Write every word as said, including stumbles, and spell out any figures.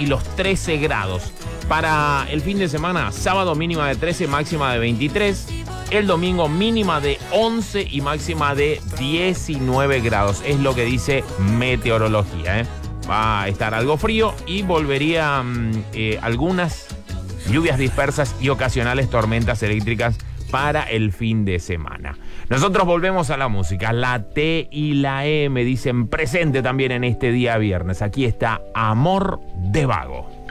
y los trece grados. Para el fin de semana, sábado mínima de trece, máxima de veintitrés. El domingo mínima de once y máxima de diecinueve grados. Es lo que dice meteorología, ¿eh? Va a estar algo frío y volvería eh, algunas lluvias dispersas y ocasionales tormentas eléctricas para el fin de semana. Nosotros volvemos a la música. La T y la E me dicen presente también en este día viernes. Aquí está Amor de Vago.